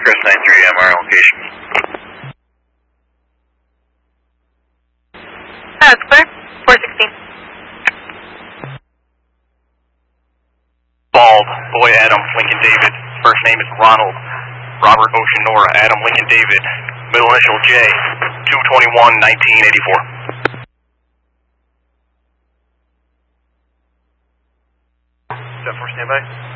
Chris 93, MR location. It's clear. 416. Bald, boy Adam, Lincoln David. First name is Ronald. Robert Oceanora, Adam Lincoln David. Middle initial J. 2/21/1984. Is that for standby?